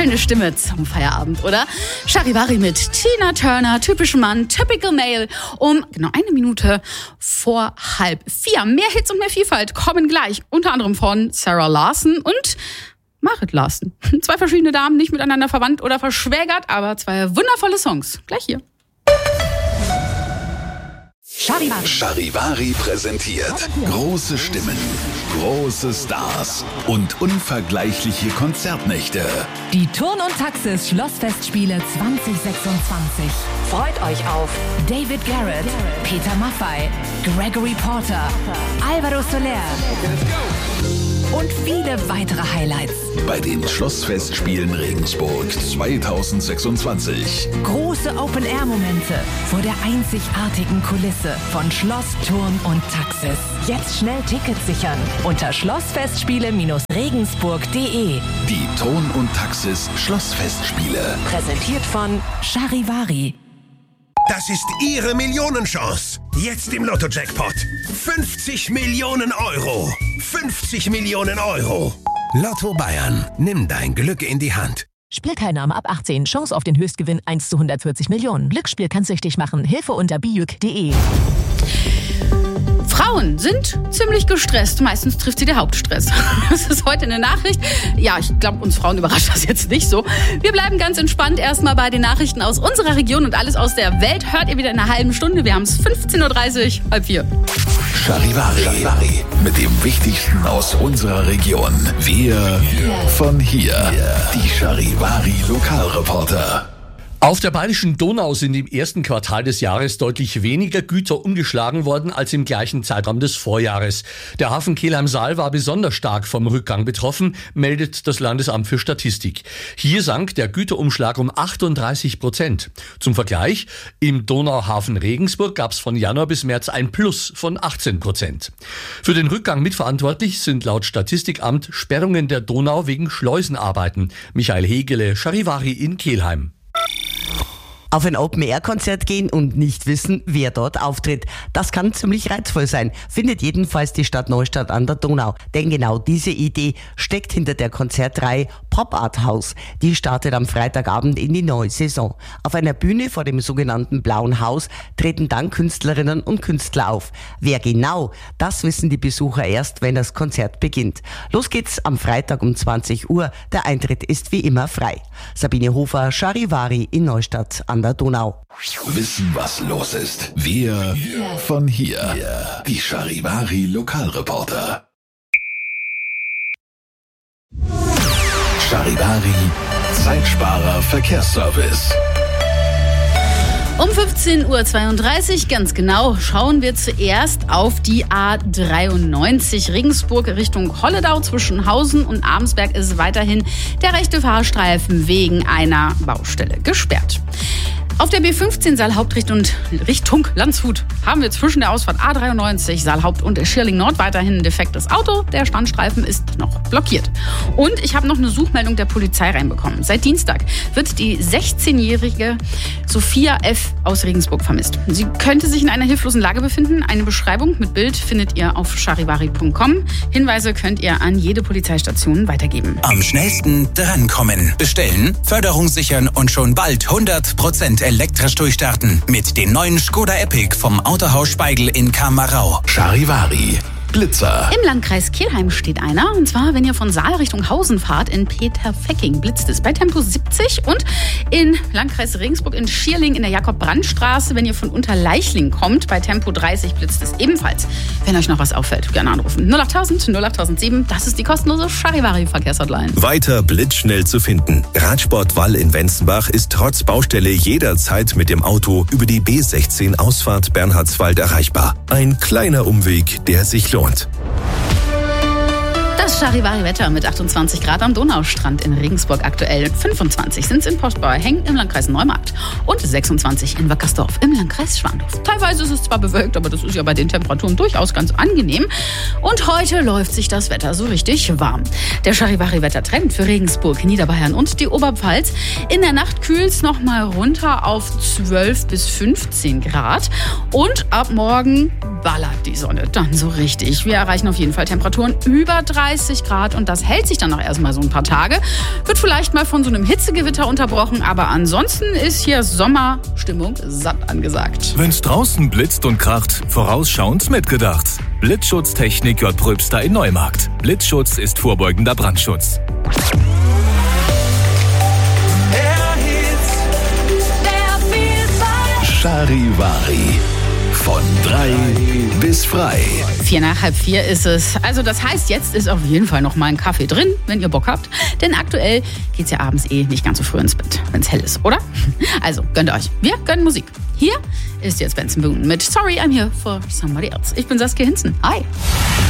schöne Stimme zum Feierabend, oder? Charivari mit Tina Turner, typischer Mann, typical male. Um genau 1 Minute vor 3:30. Mehr Hits und mehr Vielfalt kommen gleich. Unter anderem von Sarah Larson und Marit Larson. 2 verschiedene Damen, nicht miteinander verwandt oder verschwägert, aber 2 wundervolle Songs. Gleich hier. Charivari präsentiert große Stimmen, große Stars und unvergleichliche Konzertnächte. Die Turn und Taxis Schlossfestspiele 2026. Freut euch auf David Garrett, Peter Maffay, Gregory Porter, Alvaro Soler und viele weitere Highlights. Bei den Schlossfestspielen Regensburg 2026. Große Open-Air-Momente vor der einzigartigen Kulisse von Schloss, Turn und Taxis. Jetzt schnell Tickets sichern unter schlossfestspiele-regensburg.de. Die Turn und Taxis Schlossfestspiele. Präsentiert von Charivari. Das ist Ihre Millionenchance. Jetzt im Lotto-Jackpot. 50 Millionen Euro. 50 Millionen Euro. Lotto Bayern. Nimm dein Glück in die Hand. Spielteilnahme ab 18. Chance auf den Höchstgewinn 1 zu 140 Millionen. Glücksspiel kann süchtig machen. Hilfe unter bijuk.de. Frauen sind ziemlich gestresst. Meistens trifft sie der Hauptstress. Das ist heute eine Nachricht. Ja, ich glaube, uns Frauen überrascht das jetzt nicht so. Wir bleiben ganz entspannt erstmal bei den Nachrichten aus unserer Region und alles aus der Welt hört ihr wieder in einer halben Stunde. Wir haben es 15:30 Uhr, 3:30. Charivari mit dem Wichtigsten aus unserer Region. Wir von hier. Die Charivari Lokalreporter. Auf der Bayerischen Donau sind im ersten Quartal des Jahres deutlich weniger Güter umgeschlagen worden als im gleichen Zeitraum des Vorjahres. Der Hafen Kelheim-Saal war besonders stark vom Rückgang betroffen, meldet das Landesamt für Statistik. Hier sank der Güterumschlag um 38%. Zum Vergleich, im Donauhafen Regensburg gab es von Januar bis März ein Plus von 18%. Für den Rückgang mitverantwortlich sind laut Statistikamt Sperrungen der Donau wegen Schleusenarbeiten. Michael Hegele, Charivari in Kelheim. Auf ein Open-Air-Konzert gehen und nicht wissen, wer dort auftritt. Das kann ziemlich reizvoll sein, findet jedenfalls die Stadt Neustadt an der Donau. Denn genau diese Idee steckt hinter der Konzertreihe Pop Art House. Die startet am Freitagabend in die neue Saison. Auf einer Bühne vor dem sogenannten Blauen Haus treten dann Künstlerinnen und Künstler auf. Wer genau, das wissen die Besucher erst, wenn das Konzert beginnt. Los geht's am Freitag um 20 Uhr. Der Eintritt ist wie immer frei. Sabine Hofer, Charivari in Neustadt an der Donau. Wissen, was los ist. Wir von hier. Die Charivari Lokalreporter. Charivari Zeitsparer Verkehrsservice. Um 15:32 Uhr, ganz genau, schauen wir zuerst auf die A93 Regensburg Richtung Holledau. Zwischen Hausen und Abensberg ist weiterhin der rechte Fahrstreifen wegen einer Baustelle gesperrt. Auf der B15 Saalhaupt Richtung Landshut haben wir zwischen der Ausfahrt A93 Saalhaupt und Schirling Nord weiterhin ein defektes Auto. Der Standstreifen ist noch blockiert. Und ich habe noch eine Suchmeldung der Polizei reinbekommen. Seit Dienstag wird die 16-jährige Sophia F. aus Regensburg vermisst. Sie könnte sich in einer hilflosen Lage befinden. Eine Beschreibung mit Bild findet ihr auf charivari.com. Hinweise könnt ihr an jede Polizeistation weitergeben. Am schnellsten drankommen. Bestellen, Förderung sichern und schon bald 100% elektrisch durchstarten mit den neuen Skoda Epic vom Autohaus Speigl in Kamarau. Charivari Blitzer. Im Landkreis Kelheim steht einer, und zwar, wenn ihr von Saal Richtung Hausen fahrt, in Peterfecking blitzt es bei Tempo 70 und in Landkreis Regensburg in Schierling in der Jakob-Brandt-Straße, wenn ihr von Unterleichling kommt, bei Tempo 30 blitzt es ebenfalls. Wenn euch noch was auffällt, gerne anrufen. 08000 08007, das ist die kostenlose Charivari-Verkehrshotline. Weiter blitzschnell zu finden. Radsport Wall in Wenzenbach ist trotz Baustelle jederzeit mit dem Auto über die B16 Ausfahrt Bernhardswald erreichbar. Ein kleiner Umweg, der sich lohnt. Das Charivari-Wetter mit 28 Grad am Donaustrand in Regensburg aktuell. 25 sind es in Postbauer-Hengen im Landkreis Neumarkt und 26 in Wackersdorf im Landkreis Schwandorf. Teilweise ist es zwar bewölkt, aber das ist ja bei den Temperaturen durchaus ganz angenehm. Und heute läuft sich das Wetter so richtig warm. Der Charivari-Wettertrend für Regensburg, Niederbayern und die Oberpfalz. In der Nacht kühlt es nochmal runter auf 12 bis 15 Grad. Und ab morgen ballert die Sonne dann so richtig. Wir erreichen auf jeden Fall Temperaturen über 30 30 Grad und das hält sich dann noch erstmal so ein paar Tage. Wird vielleicht mal von so einem Hitzegewitter unterbrochen, aber ansonsten ist hier Sommerstimmung satt angesagt. Wenn's draußen blitzt und kracht, vorausschauend mitgedacht. Blitzschutztechnik J. Pröbster in Neumarkt. Blitzschutz ist vorbeugender Brandschutz. Charivari. Von 3 bis frei. 4:03 ist es. Also das heißt, jetzt ist auf jeden Fall noch mal ein Kaffee drin, wenn ihr Bock habt. Denn aktuell geht's ja abends nicht ganz so früh ins Bett, wenn's hell ist, oder? Also gönnt euch. Wir gönnen Musik. Hier ist jetzt Benson Boone mit Sorry I'm Here for Somebody Else. Ich bin Saskia Hinzen. Hi.